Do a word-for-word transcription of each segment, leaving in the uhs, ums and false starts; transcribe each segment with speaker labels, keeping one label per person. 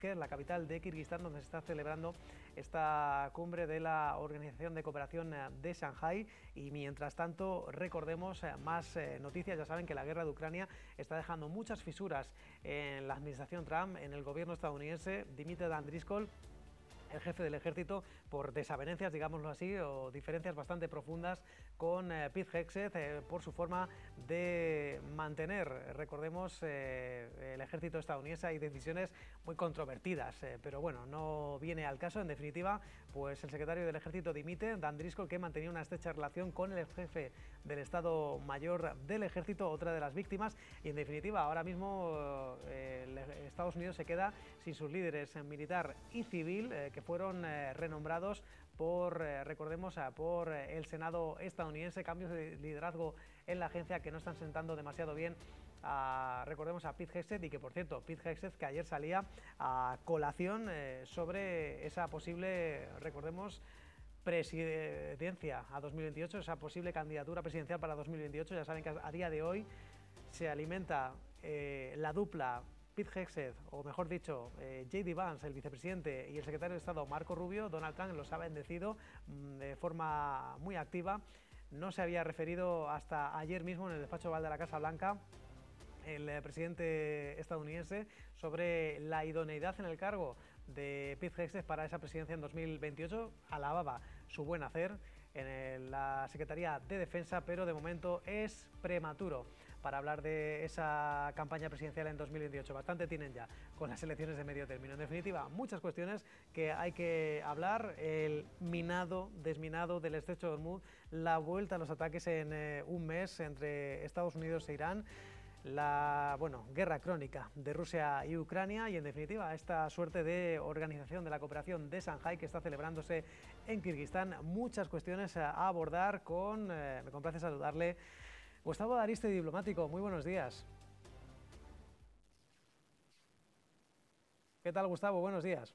Speaker 1: la capital de Kirguistán, donde se está celebrando esta cumbre de la Organización de Cooperación de Shanghái. Y mientras tanto, recordemos más noticias. Ya saben que la guerra de Ucrania está dejando muchas fisuras en la administración Trump, en el gobierno estadounidense. Dimite Dan Driscoll, el jefe del ejército, por desavenencias, digámoslo así, o diferencias bastante profundas con eh, Pete Hegseth eh, por su forma de mantener, recordemos, eh, el ejército estadounidense. Hay decisiones muy controvertidas, eh, pero bueno, no viene al caso. En definitiva, pues el secretario del ejército dimite, Dan Driscoll, que mantenía una estrecha relación con el jefe del Estado Mayor del ejército, otra de las víctimas, y en definitiva, ahora mismo eh, Estados Unidos se queda sin sus líderes militar y civil, eh, que fueron eh, renombrados por, eh, recordemos, eh, por eh, el Senado estadounidense. Cambios de liderazgo en la agencia que no están sentando demasiado bien a, recordemos, a Pete Hegseth, y que, por cierto, Pete Hegseth, que ayer salía a colación eh, sobre esa posible, recordemos, presidencia a dos mil veintiocho, esa posible candidatura presidencial para dos mil veintiocho. Ya saben que a día de hoy se alimenta eh, la dupla Pete Hegseth, o mejor dicho, eh, J D Vance, el vicepresidente, y el secretario de Estado Marco Rubio. Donald Trump los ha bendecido mmm, de forma muy activa. No se había referido hasta ayer mismo en el despacho oval de la Casa Blanca el eh, presidente estadounidense sobre la idoneidad en el cargo de Pete Hegseth para esa presidencia en dos mil veintiocho. Alababa su buen hacer en el, la Secretaría de Defensa, pero de momento es prematuro para hablar de esa campaña presidencial en dos mil veintiocho. Bastante tienen ya con las elecciones de medio término. En definitiva, muchas cuestiones que hay que hablar. El minado, desminado del estrecho de Hormuz, la vuelta a los ataques en eh, un mes entre Estados Unidos e Irán, la bueno, guerra crónica de Rusia y Ucrania, y en definitiva esta suerte de Organización de la Cooperación de Shanghái que está celebrándose en Kirguistán. Muchas cuestiones a abordar con, eh, me complace saludarle, Gustavo D'Ariste, diplomático. Muy buenos días. ¿Qué tal, Gustavo? Buenos días.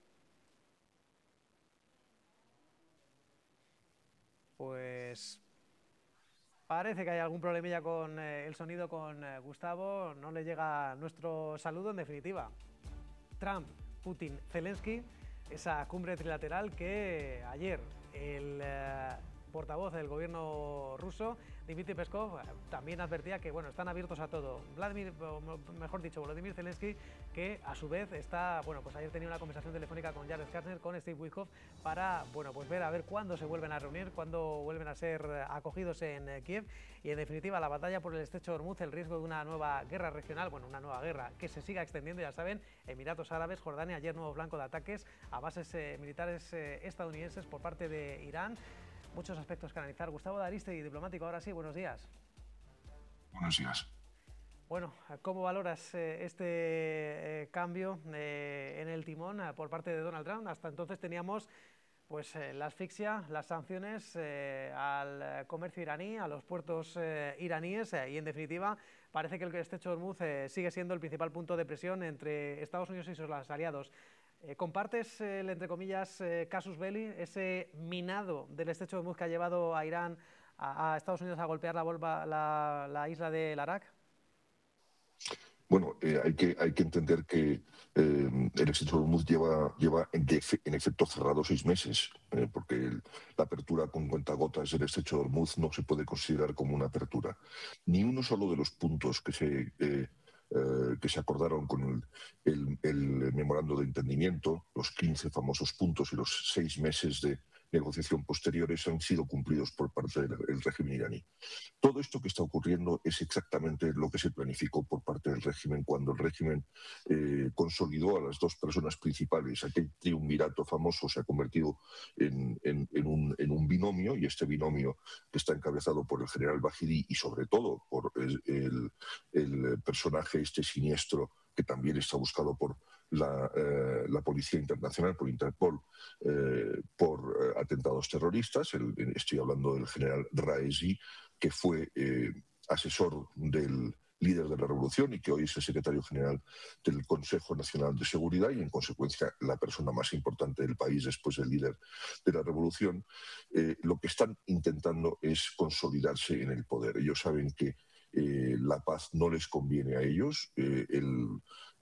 Speaker 1: Pues parece que hay algún problemilla con eh, el sonido con eh, Gustavo. No le llega nuestro saludo. En definitiva, Trump, Putin, Zelensky, esa cumbre trilateral que ayer el eh, portavoz del gobierno ruso, Dmitry Peskov, también advertía que bueno, están abiertos a todo. Vladimir, o mejor dicho, Volodymyr Zelensky, que a su vez está, bueno, pues ayer tenía una conversación telefónica con Jared Kushner, con Steve Witkoff, para, bueno, pues ver a ver cuándo se vuelven a reunir, cuándo vuelven a ser acogidos en eh, Kiev. Y en definitiva, la batalla por el estrecho de Hormuz, el riesgo de una nueva guerra regional, bueno, una nueva guerra que se siga extendiendo. Ya saben, Emiratos Árabes, Jordania, ayer nuevo blanco de ataques a bases eh, militares eh, estadounidenses por parte de Irán. Muchos aspectos que analizar. Gustavo D'Ariste, y diplomático, ahora sí, buenos días.
Speaker 2: Buenos días.
Speaker 1: Bueno, ¿cómo valoras eh, este eh, cambio eh, en el timón eh, por parte de Donald Trump? Hasta entonces teníamos pues eh, la asfixia, las sanciones eh, al comercio iraní, a los puertos eh, iraníes, eh, y en definitiva parece que el estrecho de Hormuz eh, sigue siendo el principal punto de presión entre Estados Unidos y sus aliados. Eh, ¿Compartes el, entre comillas, eh, casus belli, ese minado del estrecho de Hormuz que ha llevado a Irán, a, a Estados Unidos, a golpear la, volva, la, la isla del Arak?
Speaker 2: Bueno, eh, hay, que, hay que entender que eh, el estrecho de Hormuz lleva, lleva en, en efecto cerrado seis meses, eh, porque el, la apertura con cuentagotas del estrecho de Hormuz no se puede considerar como una apertura. Ni uno solo de los puntos que se... Eh, Eh, que se acordaron con el, el, el memorando de entendimiento, los quince famosos puntos y los seis meses de negociación posteriores han sido cumplidos por parte del, del régimen iraní. Todo esto que está ocurriendo es exactamente lo que se planificó por parte del régimen cuando el régimen eh, consolidó a las dos personas principales. Aquel triunvirato famoso se ha convertido en, en, en, un, en un binomio, y este binomio que está encabezado por el general Bahidi y sobre todo por el, el, el personaje este siniestro que también está buscado por la, eh, la Policía Internacional, por Interpol, eh, por eh, atentados terroristas. El, estoy hablando del general Raisi, que fue eh, asesor del líder de la revolución y que hoy es el secretario general del Consejo Nacional de Seguridad y, en consecuencia, la persona más importante del país después del líder de la revolución. Eh, lo que están intentando es consolidarse en el poder. Ellos saben que Eh, la paz no les conviene a ellos. Eh, el,